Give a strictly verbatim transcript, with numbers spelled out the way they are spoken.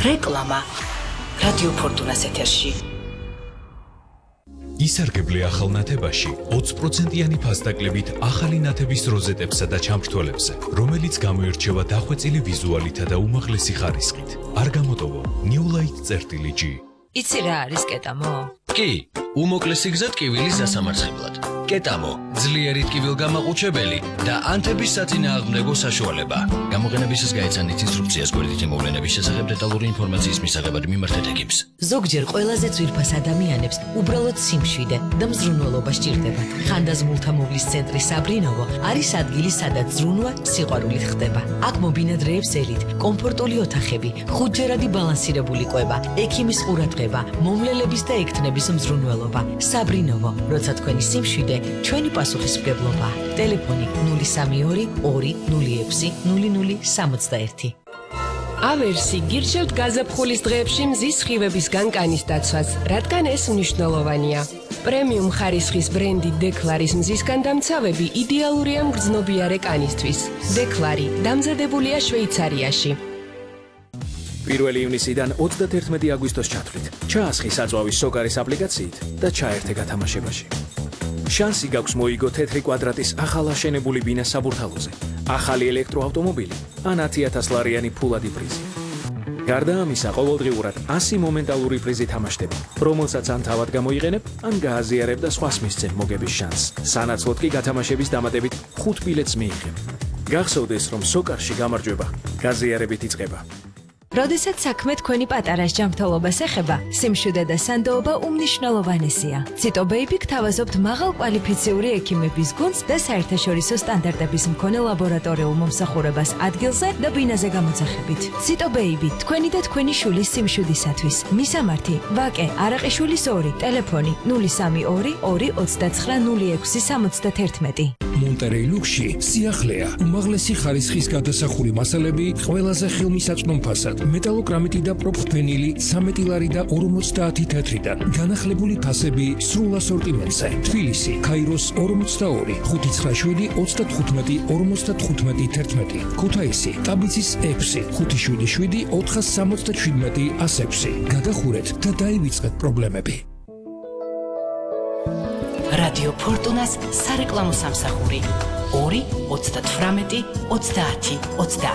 რეკლამა რადიო ფორტუნას ეთერში. ისარგებლე ახალ ნათებაში ოცი პროცენტიანი ფასდაკლებით ახალი ნათების როზეტებსა და ჩამრთველებზე, რომელიც გამოირჩევა დახვეწილი ვიზუალითა და უმაღლესი ხარისხით. არ გამოტოვო New Light წერტილი G. იცი რა არის კეტამო? კი, უმოკლესი გზა ტკივილის დასამარცხებლად. კეტამო, ძლიერი ტკივილგამაყუჩებელი და ანთების საწინააღმდეგო საშუალება. გამოყენებისას გაეცანით ინსტრუქციას გვერდითი მოვლენების შესახებ დეტალური ინფორმაციის მისაღებად მიმართეთ ეკიპს. ზოგჯერ ყველაზე ძვირფას ადამიანებს უბრალოდ სიმშვიდე და მზრუნველობა სჭირდებათ. ხანდაზმულთა მოვლის ცენტრი საბრინოვო არის ადგილი, სადაც ზრუნვა სიყვარულით ხდება. აქ მობინადრეებს ელით, კომფორტული ოთახები, ხუთჯერადი ბალანსირებული კვება, ექიმის ყურადღება, მომლელების და ექთნების მზრუნველობა. საბრინოვო, როცა თქვენი სიმშვიდე ჩვენი პასუხისმგებლობა. ტელეფონი ნული სამი ორი ორი ნული ექვსი ნული ნული სამოცდაერთი. ავერსი გირჩევთ გაზაფხულის დღეებში მზის სხივების განკანის დაცვას, რადგან ეს მნიშვნელოვანია. პრემიუმ ხარისხის ბრენდი დეკლარის მზის განდამცავები იდეალურია მგრძნობიარე კანისთვის. დეკლარი დამზადებულია შვეიცარიაში. პირველი ივნისიდან ოცდათერთმეტი აგვისტოს ჩათვლით. ჩაასხი საწვავის სოკარის აპლიკაციით და ჩაერთე გათამაშებაში. შანსი გაქვს მოიგო თეთრი კვადრატის ახალ აშენებული ბინა საბურთალოზე, ახალი ელექტროავტომობილი ან ათი ათას ლარიანი ფულადი პრიზი. გარდა ამისა, ყოველდღიურად ასი მომენტალური პრიზი თამაშდება, რომელსაც ან თავად გამოიყენებ, ან გააზიარებ და სხვას მისცემ მოგების შანსს. სანაცვლოდ კი გათამაშების დამატებით ხუთ ბილეთს მიიღებ. გახსოვდეს, რომ სოკარში გამარჯვება გაზიარებით იწყება. როდესაც საქმე თქვენი პატარას ჯანმრთელობას ეხება, სიმშვიდე და სანდოობა უმნიშვნელოვანესია. ციტო ბეიბი გთავაზობთ მაღალ კვალიფიციური ექიმების გუნდს და საერთაშორისო სტანდარტების მქონე ლაბორატორიულ მომსახურებას ადგილზე და ბინაზე გამოძახებით. ციტო ბეიბი, თქვენი და თქვენი შვილის სიმშვიდისათვის. მისამართი: ვაკე არაყიშვილის ორი, ტელეფონი ნული სამი ორი ორი ოცდაცხრა ნული ექვსი სამოცდათერთმეტი. მონტერეი ლუქსში სიახლეა, უმაღლესი ხარისხის გადასახური მასალები ყველაზე ხელმისაწვდომ ფასად. მეტალოკრამიტი და პროპფენილი სამეტი ლარი და ორმოცდაათი თეთრიდან. განახლებული ფასები სრულ ასორტიმენტზე. თბილისი, ქაიროს ორმოცდაორი, ხუთი ცხრა შვიდი ოცდათხუთმეტი ორმოცდათხუთმეტი თერთმეტი. ქუთაისი, ტაბიცის ექვსი, ხუთი შვიდი შვიდი ოთხას სამოცდაშვიდმეტი ას ექვსი. გადახურეთ და დაივიწყეთ პრობლემები. რადიო ფორტუნას სარეკლამო სამსახური ორი ოცდათვრამეტი ოცდაათი ოცდაათი.